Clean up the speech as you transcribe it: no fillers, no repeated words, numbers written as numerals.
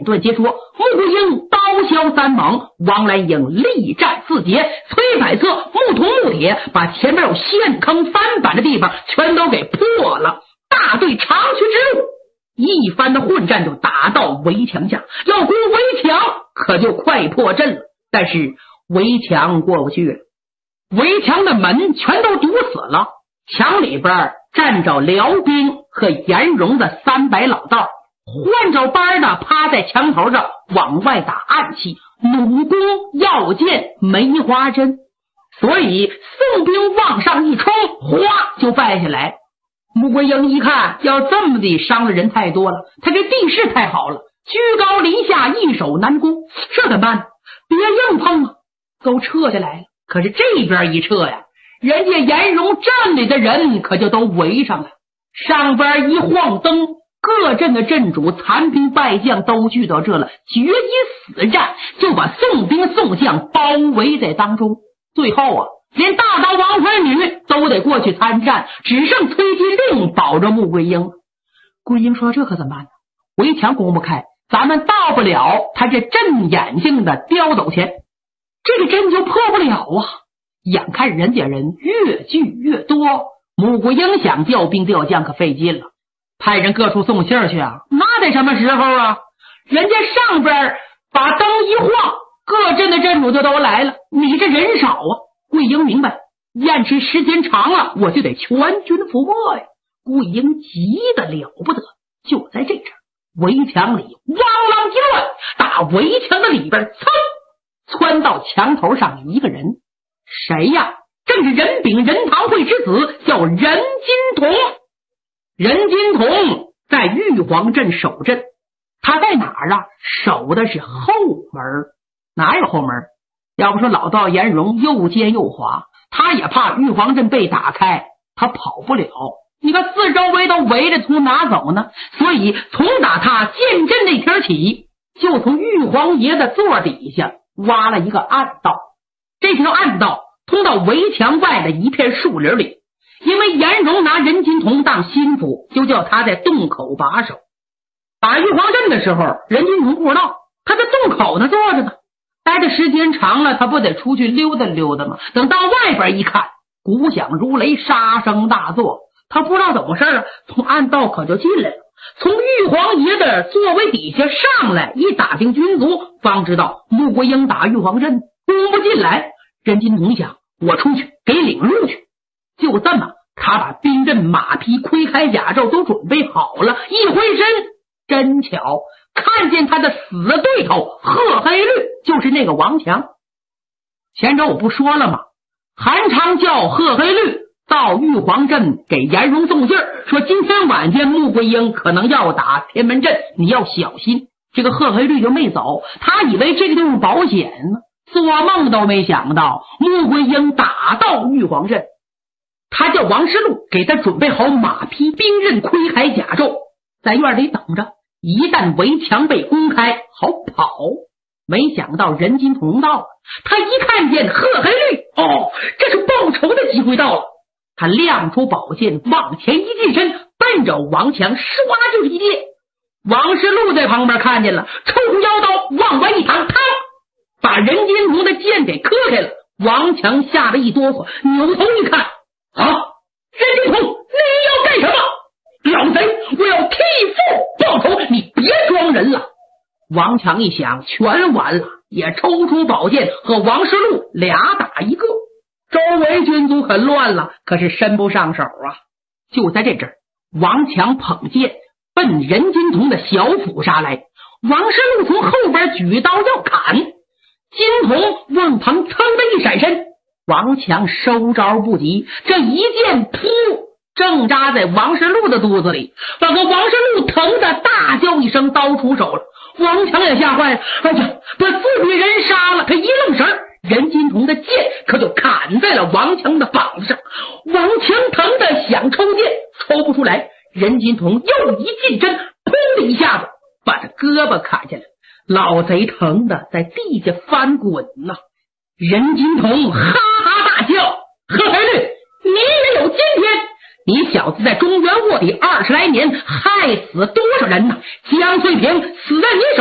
顿皆说。穆桂英刀削三猛，王兰英力战四捷，崔百策木铜木铁把前面有陷坑翻板的地方全都给破了。大队长驱之路一番的混战就打到围墙下，要攻围墙可就快破阵了，但是围墙过不去了，围墙的门全都堵死了，墙里边站着辽兵和颜荣的300老道，换着班的趴在墙头上往外打暗器，弩弓药箭梅花针，所以宋兵往上一冲，哗就败下来。穆桂英一看要这么的伤的人太多了，他这地势太好了，居高临下易守难攻，这怎么办呢？别硬碰啊，都撤下来了。可是这边一撤呀，人家颜荣镇里的人可就都围上了，上边一晃灯，各镇的镇主残兵败将都聚到这了，决一死战，就把宋兵宋将包围在当中。最后啊，连大刀王怀女都得过去参战，只剩崔金令保着穆桂英。桂英说这可怎么办呢？围墙攻不开，咱们到不了他这镇眼睛的刁斗前，这个阵就破不了啊。眼看人家人越聚越多，穆桂英想调兵调将可费劲了，派人各处送信去啊，那得什么时候啊？人家上边把灯一晃，各镇的镇主就都来了，你这人少啊。桂英明白，燕池时间长了，我就得全军覆没呀。桂英急得了不得，就在这阵围墙里汪啷一乱，打围墙的里边噌窜到墙头上一个人，谁呀？正是任秉任堂会之子，叫任金童。任金童在玉皇镇守镇，他在哪儿啊？守的是后门。哪有后门？要不说老道颜荣又奸又滑，他也怕玉皇镇被打开，他跑不了。你看四周围都围着，从哪走呢？所以从打他建镇那天起，就从玉皇爷的座底下挖了一个暗道，这条暗道通到围墙外的一片树林里。因为颜荣拿任金童当心腹，就叫他在洞口把守。打玉皇镇的时候，任金童不知道，他在洞口那坐着呢，待的时间长了，他不得出去溜达溜达吗？等到外边一看，鼓响如雷，杀声大作，他不知道怎么回事啊，从暗道可就进来了，从玉皇爷的座位底下上来，一打听军卒，方知道穆桂英打玉皇镇攻不进来。任金童想，我出去给领路去。就这么，他把兵刃、马匹、盔铠甲胄都准备好了，一回身，真巧看见他的死对头贺黑律，就是那个王强。前周我不说了吗？韩昌叫贺黑律到玉皇镇给颜荣送信，说今天晚间穆桂英可能要打天门镇，你要小心。这个贺黑律就没走，他以为这个就是保险呢，做梦都没想到穆桂英打到玉皇镇。他叫王师路给他准备好马匹、兵刃、盔铠甲胄，在院里等着，一旦围墙被公开，好跑。没想到任金童到了，他一看见贺黑律，这是报仇的机会到了。他亮出宝剑，往前一近身，奔着王强唰就是一剑。王师路在旁边看见了，抽出腰刀往外一躺，把任金童的剑给磕开了。王强吓得一哆嗦，扭头一看，任金童，你要干什么？老贼，我要替父报仇，你别装人了。王强一想，全完了，也抽出宝剑和王师路俩打一个。周围军卒很乱了，可是伸不上手啊。就在这阵，王强捧剑奔任金童的小府杀来，王师路从后边举刀要砍，金童往旁噌的一闪身，王强收招不及，这一剑噗正扎在王师路的肚子里，把个王师路疼得大叫一声，刀出手了。王强也吓坏了，哎呀，把自己人杀了。他一愣神，任金童的剑可就砍在了王强的膀子上。王强疼得想抽剑，抽不出来。任金童又一近身，砰的一下子把他胳膊砍下来，老贼疼得在地下翻滚呐。任金童哈哈大笑，贺黑律，你也有今天！你小子在中原卧底20来年，害死多少人呢？江翠萍死在你手